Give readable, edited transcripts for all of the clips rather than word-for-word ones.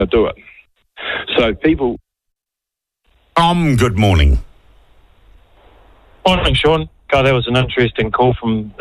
to do it. So people... Good morning. Morning, Sean. God, that was an interesting call from,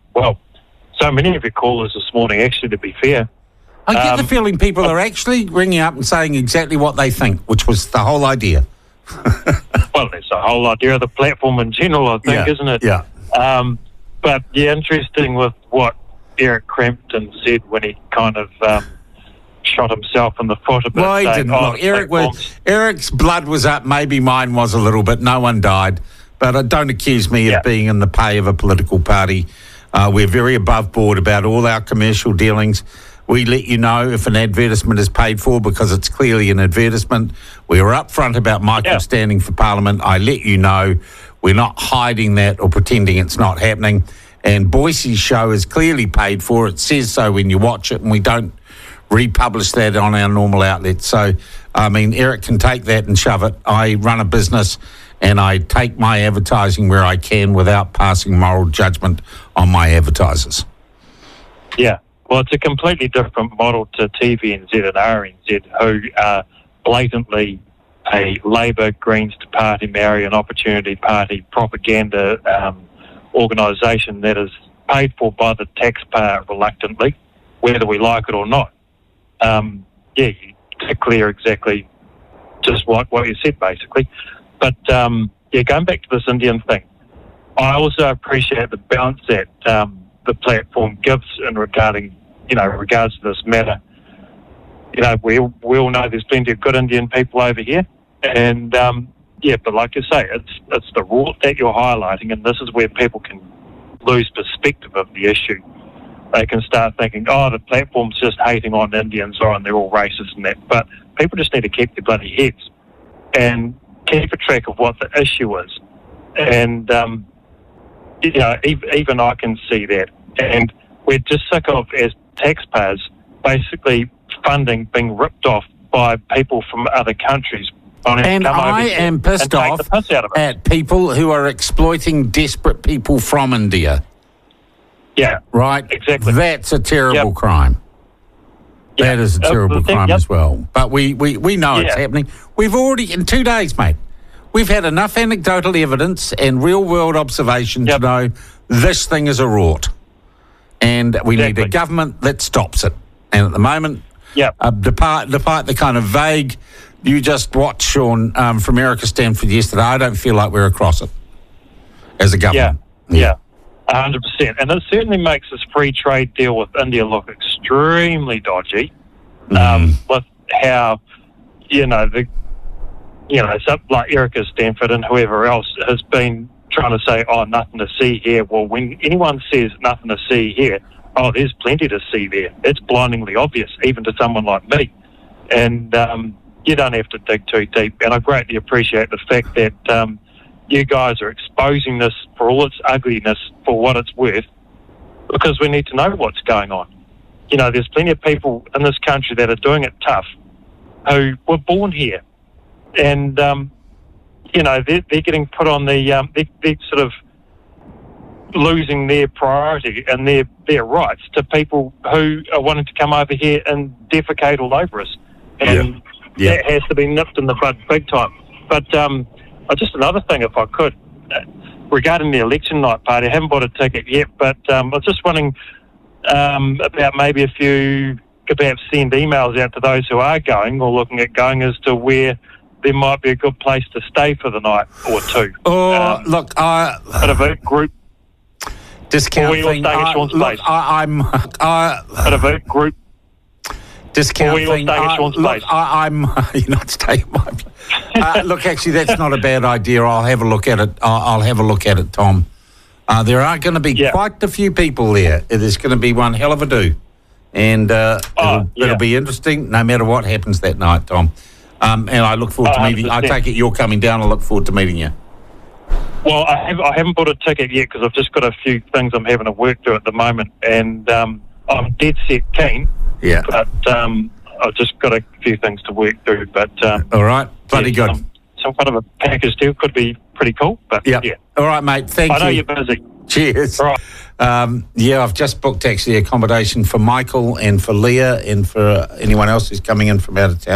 so many of your callers this morning, actually, to be fair. I get the feeling people are actually ringing up and saying exactly what they think, which was the whole idea. Well, that's the whole idea of the platform in general, I think, isn't it? Yeah. But, interesting with what Eric Crampton said when he kind of shot himself in the foot a bit. Well, he didn't. Look, Eric's blood was up. Maybe mine was a little bit. No one died. But don't accuse me of being in the pay of a political party. We're very above board about all our commercial dealings. We let you know if an advertisement is paid for because it's clearly an advertisement. We were upfront about Michael standing for Parliament. I let you know. We're not hiding that or pretending it's not happening. And Boise's show is clearly paid for. It says so when you watch it, and we don't republish that on our normal outlets. So, I mean, Eric can take that and shove it. I run a business and I take my advertising where I can without passing moral judgment on my advertisers. Yeah. Well, it's a completely different model to TVNZ and RNZ, who are blatantly a Labour, Greens Party, Marion Opportunity Party propaganda organisation that is paid for by the taxpayer reluctantly, whether we like it or not. You declare exactly just what you said, basically. But, going back to this Indian thing, I also appreciate the balance that the platform gives in regards to this matter. We all know there's plenty of good Indian people over here, and but like you say, it's the rort that you're highlighting, and this is where people can lose perspective of the issue. They can start thinking, the platform's just hating on Indians, and they're all racist and that. But people just need to keep their bloody heads and keep a track of what the issue is. And even I can see that, and we're just sick of, as taxpayers, basically funding being ripped off by people from other countries. And I am pissed off at people who are exploiting desperate people from India. Yeah. Right? Exactly. That's a terrible crime. Yeah. That is a terrible crime as well. But we know it's happening. We've already, in 2 days, mate, we've had enough anecdotal evidence and real-world observation to know this thing is a rort. And we need a government that stops it. And at the moment, despite the kind of vague, you just watched, Sean, from Erica Stanford yesterday, I don't feel like we're across it as a government. Yeah. 100%. And it certainly makes this free trade deal with India look extremely dodgy. With how, something like Erica Stanford and whoever else has been trying to say, nothing to see here. Well, when anyone says nothing to see here, there's plenty to see there. It's blindingly obvious, even to someone like me. And you don't have to dig too deep. And I greatly appreciate the fact that you guys are exposing this for all its ugliness for what it's worth, because we need to know what's going on. There's plenty of people in this country that are doing it tough who were born here. And, they're getting put on the, they're sort of losing their priority and their rights to people who are wanting to come over here and defecate all over us. And that has to be nipped in the bud big time. But, just another thing, if I could, regarding the election night party, I haven't bought a ticket yet, but I was just wondering about maybe if you could perhaps send emails out to those who are going or looking at going as to where there might be a good place to stay for the night or two. Look, bit of a group discount thing. I'm bit of a group discount thing. Look, I'm you're not staying at my place. Look, actually, that's not a bad idea. I'll have a look at it. I'll have a look at it, Tom. There are going to be quite a few people there. There's going to be one hell of a do. And it'll be interesting no matter what happens that night, Tom. And I look forward to meeting you. I take it you're coming down. I look forward to meeting you. Well, I haven't bought a ticket yet because I've just got a few things I'm having to work through at the moment. And I'm dead set keen. Yeah. But I've just got a few things to work through. But all right. Bloody good. Some kind of a package deal could be pretty cool. But yeah. All right, mate. Thank you. I know you're busy. Cheers. All right. I've just booked actually accommodation for Michael and for Leah and for anyone else who's coming in from out of town.